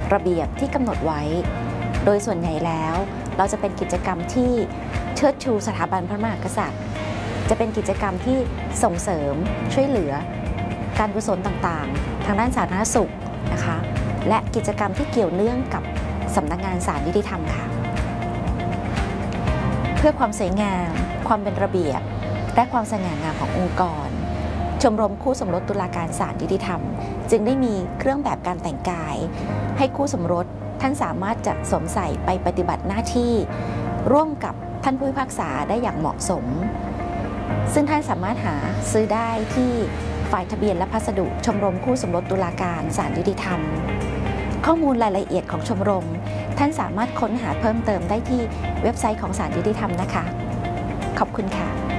ระเบียบที่กำหนดไว้โดยส่วนใหญ่แล้วเราจะเป็นกิจกรรมที่เชิดชูสถาบันพระมหากษัตริย์จะเป็นกิจกรรมที่ส่งเสริมช่วยเหลือการกุศลต่างๆทางด้านสาธารณสุขนะคะและกิจกรรมที่เกี่ยวเนื่องกับสำนักงานศาลยุติธรรมค่ะเพื่อความสวยงามความเป็นระเบียบและความสง่างามขององค์กรชมรมคู่สมรสตุลาการศาลยุติธรรมจึงได้มีเครื่องแบบการแต่งกายให้คู่สมรสท่านสามารถจะสวมใส่ไปปฏิบัติหน้าที่ร่วมกับท่านผู้พิพากษาได้อย่างเหมาะสมซึ่งท่านสามารถหาซื้อได้ที่ฝ่ายทะเบียนและพัสดุชมรมคู่สมรสตุลาการศาลยุติธรรมข้อมูลรายละเอียดของชมรมท่านสามารถค้นหาเพิ่มเติมได้ที่เว็บไซต์ของศาลยุติธรรมนะคะขอบคุณค่ะ